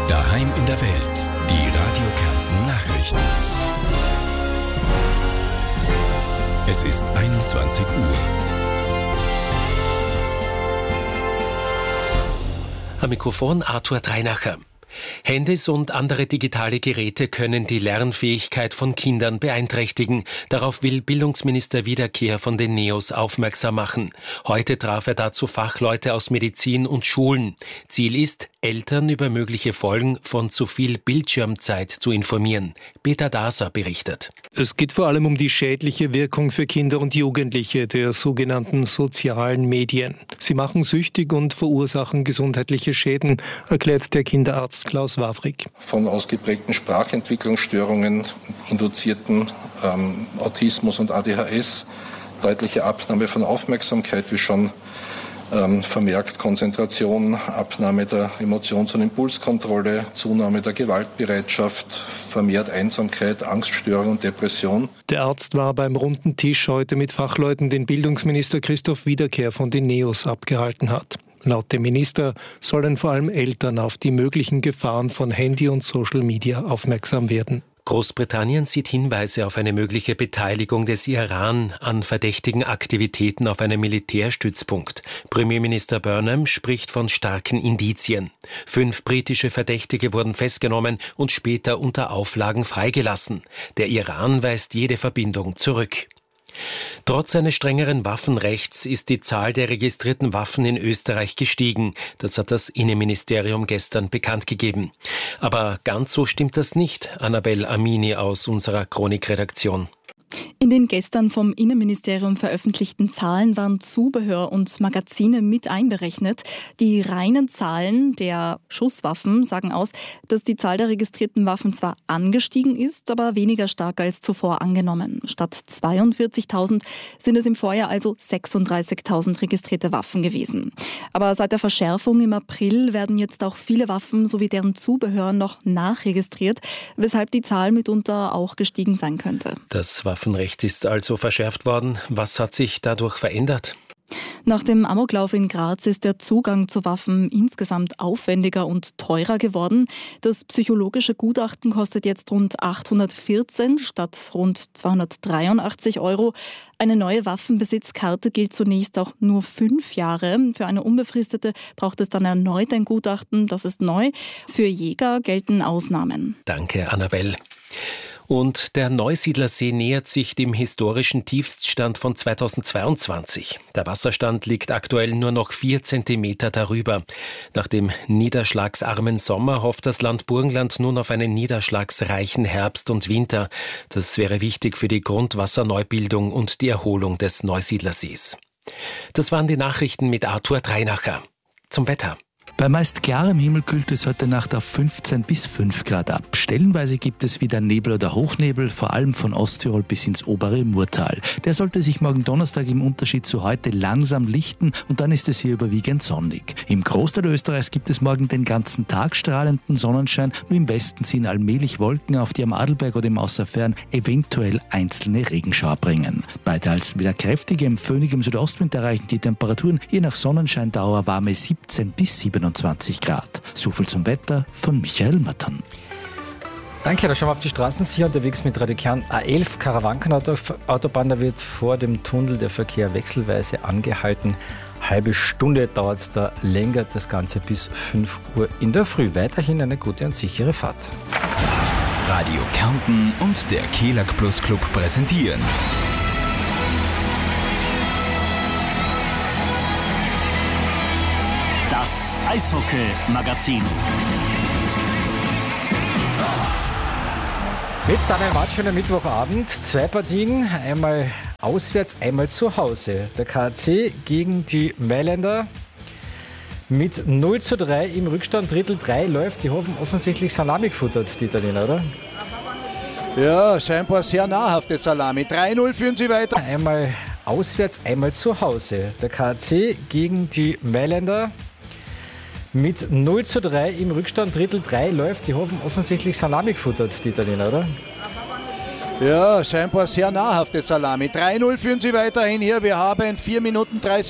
Daheim in der Welt. Die Radio Kärnten Nachrichten. Es ist 21 Uhr. Am Mikrofon Arthur Dreinacher. Handys und andere digitale Geräte können die Lernfähigkeit von Kindern beeinträchtigen. Darauf will Bildungsminister Wiederkehr von den NEOS aufmerksam machen. Heute traf er dazu Fachleute aus Medizin und Schulen. Ziel ist, Eltern über mögliche Folgen von zu viel Bildschirmzeit zu informieren. Peter Daser berichtet. Es geht vor allem um die schädliche Wirkung für Kinder und Jugendliche der sogenannten sozialen Medien. Sie machen süchtig und verursachen gesundheitliche Schäden, erklärt der Kinderarzt Klaus Wawrig. Von ausgeprägten Sprachentwicklungsstörungen, induzierten Autismus und ADHS, deutliche Abnahme von Aufmerksamkeit, wie schon vermerkt Konzentration, Abnahme der Emotions- und Impulskontrolle, Zunahme der Gewaltbereitschaft, vermehrt Einsamkeit, Angststörung und Depression. Der Arzt war beim runden Tisch heute mit Fachleuten, den Bildungsminister Christoph Wiederkehr von den NEOS abgehalten hat. Laut dem Minister sollen vor allem Eltern auf die möglichen Gefahren von Handy und Social Media aufmerksam werden. Großbritannien sieht Hinweise auf eine mögliche Beteiligung des Iran an verdächtigen Aktivitäten auf einem Militärstützpunkt. Premierminister Burnham spricht von starken Indizien. 5 britische Verdächtige wurden festgenommen und später unter Auflagen freigelassen. Der Iran weist jede Verbindung zurück. Trotz eines strengeren Waffenrechts ist die Zahl der registrierten Waffen in Österreich gestiegen. Das hat das Innenministerium gestern bekannt gegeben. Aber ganz so stimmt das nicht. Annabel Amini aus unserer Chronikredaktion. In den gestern vom Innenministerium veröffentlichten Zahlen waren Zubehör und Magazine mit einberechnet. Die reinen Zahlen der Schusswaffen sagen aus, dass die Zahl der registrierten Waffen zwar angestiegen ist, aber weniger stark als zuvor angenommen. Statt 42.000 sind es im Vorjahr also 36.000 registrierte Waffen gewesen. Aber seit der Verschärfung im April werden jetzt auch viele Waffen sowie deren Zubehör noch nachregistriert, weshalb die Zahl mitunter auch gestiegen sein könnte. Das Waffenrecht ist also verschärft worden. Was hat sich dadurch verändert? Nach dem Amoklauf in Graz ist der Zugang zu Waffen insgesamt aufwendiger und teurer geworden. Das psychologische Gutachten kostet jetzt rund 814 statt rund 283 €. Eine neue Waffenbesitzkarte gilt zunächst auch nur 5 Jahre. Für eine unbefristete braucht es dann erneut ein Gutachten. Das ist neu. Für Jäger gelten Ausnahmen. Danke, Annabel. Und der Neusiedlersee nähert sich dem historischen Tiefststand von 2022. Der Wasserstand liegt aktuell nur noch 4 Zentimeter darüber. Nach dem niederschlagsarmen Sommer hofft das Land Burgenland nun auf einen niederschlagsreichen Herbst und Winter. Das wäre wichtig für die Grundwasserneubildung und die Erholung des Neusiedlersees. Das waren die Nachrichten mit Arthur Dreinacher. Zum Wetter. Bei meist klarem Himmel kühlt es heute Nacht auf 15 bis 5 Grad ab. Stellenweise gibt es wieder Nebel oder Hochnebel, vor allem von Osttirol bis ins obere Murtal. Der sollte sich morgen Donnerstag im Unterschied zu heute langsam lichten und dann ist es hier überwiegend sonnig. Im Großteil Österreichs gibt es morgen den ganzen Tag strahlenden Sonnenschein, nur im Westen ziehen allmählich Wolken auf, die am Adelberg oder im Außerfern eventuell einzelne Regenschauer bringen. Bei teils wieder kräftigem, föhnigem Südostwind erreichen die Temperaturen je nach Sonnenscheindauer warme 17 bis 27 Grad. So viel zum Wetter von Michael Mattern. Danke, da schauen wir auf die Straßen. Sicher unterwegs mit Radio Kärnten A11 Karawankenautobahn. Da wird vor dem Tunnel der Verkehr wechselweise angehalten. Halbe Stunde dauert es da länger, das Ganze bis 5 Uhr in der Früh. Weiterhin eine gute und sichere Fahrt. Radio Kärnten und der Kelag Plus Club präsentieren. Das Eishockey-Magazin. Mit Daniel Matsch am Mittwochabend. 2 Partien, einmal auswärts, einmal zu Hause. Der KAC gegen die Mailänder mit 0:3 im Rückstand. Drittel 3 läuft. Die haben offensichtlich Salami gefuttert, die Italiener, oder? Ja, scheinbar sehr nahrhafte Salami. 3:0 führen sie weiter. Einmal auswärts, einmal zu Hause. Der KAC gegen die Mailänder mit 0:3 im Rückstand. Drittel 3 läuft. Die haben offensichtlich Salami gefuttert, die Italiener, oder? Ja, scheinbar sehr nahrhafte Salami. 3:0 führen sie weiterhin hier. Wir haben 4 Minuten 30